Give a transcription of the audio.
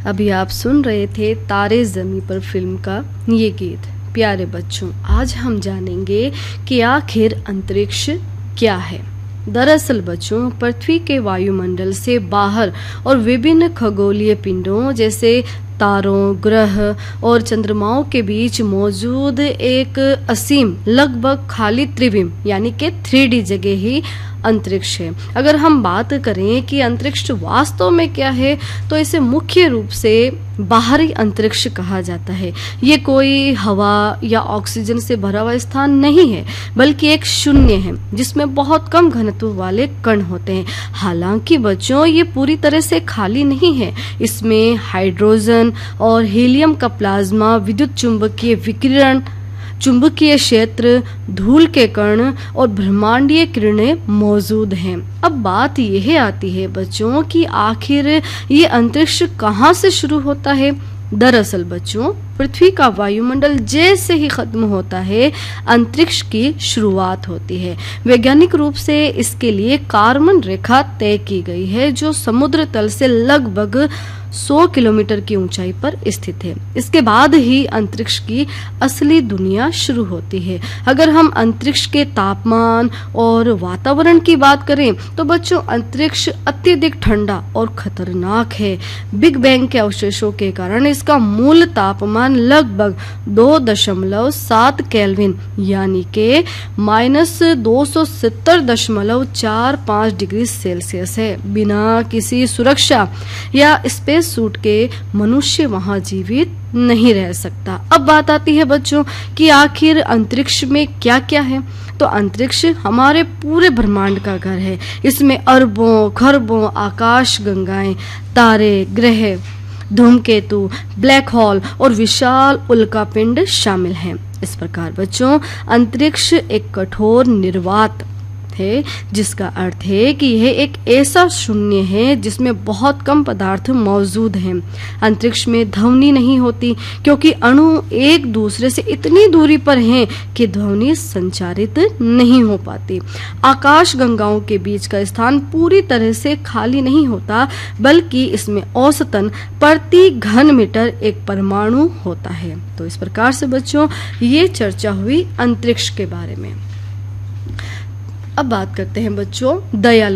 अभी आप सुन रहे थे तारे ज़मीं पर फिल्म का ये गीत। प्यारे बच्चों, आज हम जानेंगे कि आखिर अंतरिक्ष क्या है। दरअसल बच्चों, पृथ्वी के वायुमंडल से बाहर और विभिन्न खगोलीय पिंडों जैसे तारों, ग्रह और चंद्रमाओं के बीच मौजूद एक असीम लगभग खाली त्रिविम यानी कि 3D जगह ही अंतरिक्ष है। अगर हम बात करें कि अंतरिक्ष वास्तव में क्या है, तो इसे मुख्य रूप से बाहरी अंतरिक्ष कहा जाता है। ये कोई हवा या ऑक्सीजन से भरा हुआ स्थान नहीं है, बल्कि एक शून्य है जिसमें बहुत कम घनत्व वाले कण होते हैं। हालांकि बच्चों, ये पूरी तरह से खाली नहीं है। इसमें हाइड्रोजन और हीलियम का प्लाज्मा, विद्युत चुंबकीय विकिरण, चुंबकीय क्षेत्र, धूल के कण और ब्रह्मांडीय किरणें मौजूद हैं। अब बात यह आती है बच्चों कि आखिर ये अंतरिक्ष कहाँ से शुरू होता है। दरअसल बच्चों, पृथ्वी का वायुमंडल जैसे ही खत्म होता है, अंतरिक्ष की शुरुआत होती है। वैज्ञानिक रूप से इसके लिए कार्बन रेखा तय की गई है, जो समुद्र तल से लगभग 100 किलोमीटर की ऊंचाई पर स्थित है। इसके बाद ही अंतरिक्ष की असली दुनिया शुरू होती है। अगर हम अंतरिक्ष के तापमान और वातावरण की बात करें, तो बच्चों, अंतरिक्ष अत्यधिक ठंडा और खतरनाक है। बिग बैंग के अवशेषों के कारण इसका मूल तापमान लगभग 2.7 केल्विन यानी के -270.45 डिग्री सेल्सियस है। बिना किसी सुरक्षा या स्पेस सूट के मनुष्य वहां जीवित नहीं रह सकता। अब बात आती है बच्चों कि आखिर अंतरिक्ष में क्या क्या है। तो अंतरिक्ष हमारे पूरे ब्रह्मांड का घर है। इसमें अरबों खरबों आकाश गंगाएं, तारे, ग्रह, धूमकेतु, ब्लैक होल और विशाल उल्कापिंड शामिल हैं। इस प्रकार बच्चों, अंतरिक्ष एक कठोर निर्वात है, जिसका अर्थ है कि यह एक ऐसा शून्य है जिसमें बहुत कम पदार्थ मौजूद हैं। अंतरिक्ष में ध्वनि नहीं होती, क्योंकि अणु एक दूसरे से इतनी दूरी पर हैं कि ध्वनि संचारित नहीं हो पाती। आकाश गंगाओं के बीच का स्थान पूरी तरह से खाली नहीं होता, बल्कि इसमें औसतन प्रति घन मीटर एक परमाणु होता है। तो इस प्रकार से बच्चों, ये चर्चा हुई अंतरिक्ष के बारे में। अब बात करते हैं बच्चों दयालु